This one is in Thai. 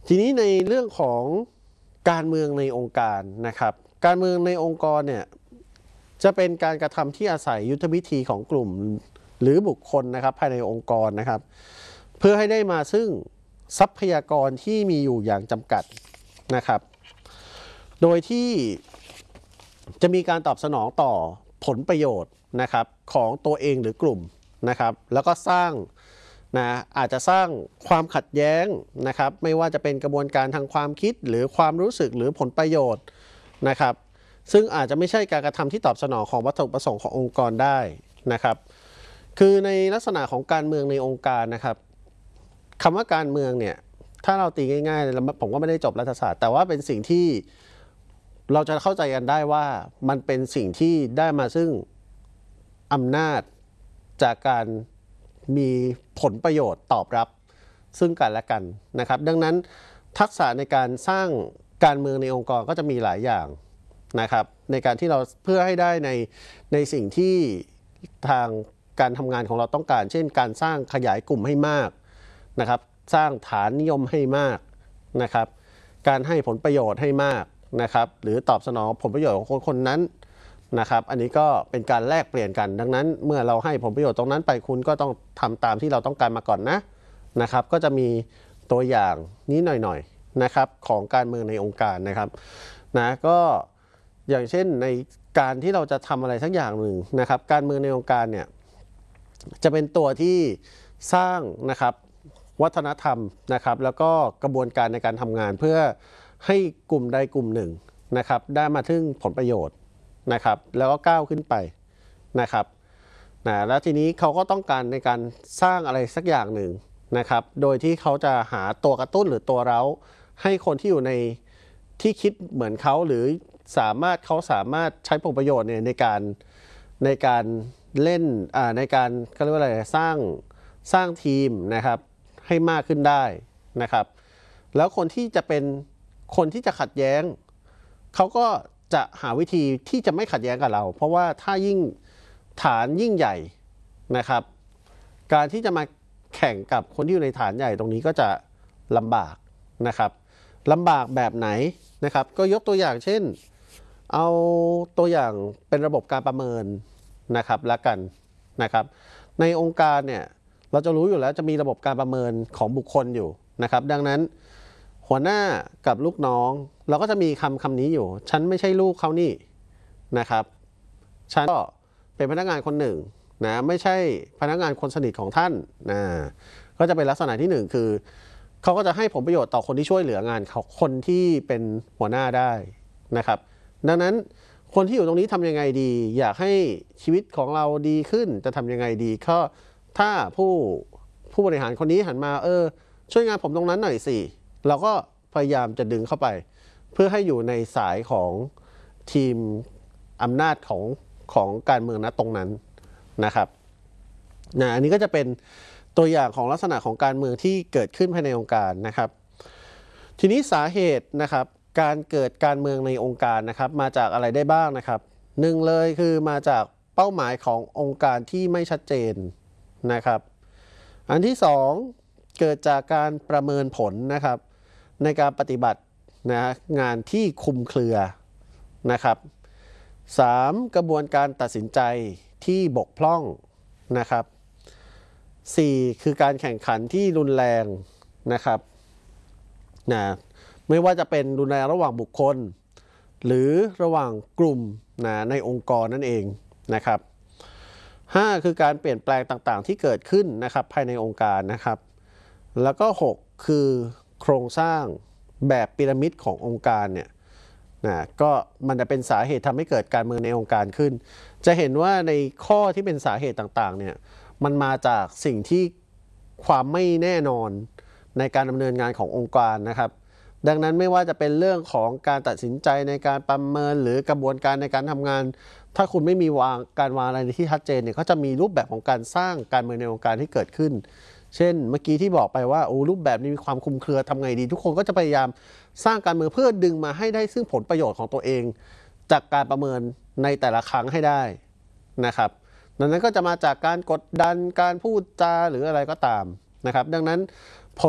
ทีนี้ในเรื่องของการเมืองในองค์การนะครับการเมืองในองค์กรเนี่ยจะเป็นการกระทำที่อาศัยยุทธวิธีของกลุ่มหรือบุคคลนะครับภายในองค์กรนะครับเพื่อให้ได้มาซึ่งทรัพยากรที่มีอยู่อย่างจำกัดนะครับโดยที่จะมีการตอบสนองต่อผลประโยชน์นะครับของตัวเองหรือกลุ่มนะครับแล้วก็สร้างอาจจะสร้างความขัดแย้งนะครับไม่ว่าจะเป็นกระบวนการทางความคิดหรือความรู้สึกหรือผลประโยชน์นะครับซึ่งอาจจะไม่ใช่การกระทำที่ตอบสนองของวัตถุประสงค์ขององค์กรได้นะครับคือในลักษณะของการเมืองในองค์การนะครับคำว่าการเมืองเนี่ยถ้าเราตีง่ายๆแล้วผมก็ไม่ได้จบรัฐศาสตร์แต่ว่าเป็นสิ่งที่เราจะเข้าใจกันได้ว่ามันเป็นสิ่งที่ได้มาซึ่งอำนาจจากการมีผลประโยชน์ตอบรับซึ่งกันและกันนะครับดังนั้นทักษะในการสร้างการเมืองในองค์กรก็จะมีหลายอย่างนะครับในการที่เราเพื่อให้ได้ในสิ่งที่ทางการทำงานของเราต้องการเช่นการสร้างขยายกลุ่มให้มากนะครับสร้างฐานนิยมให้มากนะครับการให้ผลประโยชน์ให้มากนะครับหรือตอบสนองผลประโยชน์ของคนนั้นนะครับอันนี้ก็เป็นการแลกเปลี่ยนกันดังนั้นเมื่อเราให้ผลประโยชน์ตรงนั้นไปคุณก็ต้องทำตามที่เราต้องการมาก่อนนะครับก็จะมีตัวอย่างนี้หน่อยๆนะครับของการเมืองในองค์การนะครับก็อย่างเช่นในการที่เราจะทำอะไรสักอย่างหนึ่งนะครับการเมืองในองค์การเนี่ยจะเป็นตัวที่สร้างนะครับวัฒนธรรมนะครับแล้วก็กระบวนการในการทำงานเพื่อให้กลุ่มใดกลุ่มหนึ่งนะครับได้มาถึงผลประโยชน์นะครับแล้วก็ก้าวขึ้นไปนะครับแล้วทีนี้เขาก็ต้องการในการสร้างอะไรสักอย่างหนึ่งนะครับโดยที่เขาจะหาตัวกระตุ้นหรือตัวเร้าให้คนที่อยู่ในที่คิดเหมือนเขาหรือเขาสามารถใช้ผลประโยชน์เนี่ยในการเล่นในการเขาเรียกว่าอะไรสร้างทีมนะครับให้มากขึ้นได้นะครับแล้วคนที่จะขัดแย้งเขาก็จะหาวิธีที่จะไม่ขัดแย้งกับเราเพราะว่าถ้ายิ่งฐานยิ่งใหญ่นะครับการที่จะมาแข่งกับคนที่อยู่ในฐานใหญ่ตรงนี้ก็จะลำบากนะครับลำบากแบบไหนนะครับก็ยกตัวอย่างเช่นเอาตัวอย่างเป็นระบบการประเมินนะครับละกันนะครับในองค์การเนี่ยเราจะรู้อยู่แล้วจะมีระบบการประเมินของบุคคลอยู่นะครับดังนั้นหัวหน้ากับลูกน้องเราก็จะมีคำนี้อยู่ฉันไม่ใช่ลูกเขานี่นะครับฉันก็เป็นพนักงานคนหนึ่งไม่ใช่พนักงานคนสนิทของท่านก็จะเป็นลักษณะที่หนึ่งคือเขาก็จะให้ผลประโยชน์ต่อคนที่ช่วยเหลืองานเขาคนที่เป็นหัวหน้าได้นะครับดังนั้นคนที่อยู่ตรงนี้ทำยังไงดีอยากให้ชีวิตของเราดีขึ้นจะทำยังไงดีก็ถ้าผู้บริหารคนนี้หันมาช่วยงานผมตรงนั้นหน่อยสิเราก็พยายามจะดึงเข้าไปเพื่อให้อยู่ในสายของทีมอำนาจของการเมืองตรงนั้นนะครับอันนี้ก็จะเป็นตัวอย่างของลักษณะของการเมืองที่เกิดขึ้นภายในองค์การนะครับทีนี้สาเหตุนะครับการเกิดการเมืองในองค์การนะครับมาจากอะไรได้บ้างนะครับหนึ่งเลยคือมาจากเป้าหมายขององค์การที่ไม่ชัดเจนนะครับอันที่สองเกิดจากการประเมินผลนะครับในการปฏิบัติงานที่คลุมเครือนะครับ3กระบวนการตัดสินใจที่บกพร่องนะครับ4คือการแข่งขันที่รุนแรงนะครับไม่ว่าจะเป็นรุนแรงระหว่างบุคคลหรือระหว่างกลุ่มในองค์กรนั่นเองนะครับ5คือการเปลี่ยนแปลงต่างๆที่เกิดขึ้นนะครับภายในองค์การนะครับแล้วก็6คือโครงสร้างแบบพีระมิดขององค์การเนี่ยก็มันจะเป็นสาเหตุทำให้เกิดการเมืองในองค์การขึ้นจะเห็นว่าในข้อที่เป็นสาเหตุต่างๆเนี่ยมันมาจากสิ่งที่ความไม่แน่นอนในการดำเนินงานขององค์การนะครับดังนั้นไม่ว่าจะเป็นเรื่องของการตัดสินใจในการประเมินหรือกระบวนการในการทำงานถ้าคุณไม่มีการวางอะไรที่ชัดเจนเนี่ยเขาจะมีรูปแบบของการสร้างการเมืองในองค์การที่เกิดขึ้นเช่นเมื่อกี้ที่บอกไปว่ารูปแบบนี้มีความคลุมเครือทำไงดีทุกคนก็จะพยายามสร้างการเมืองเพื่อดึงมาให้ได้ซึ่งผลประโยชน์ของตัวเองจากการประเมินในแต่ละครั้งให้ได้นะครับดังนั้นก็จะมาจากการกดดันการพูดจาหรืออะไรก็ตามนะครับดังนั้น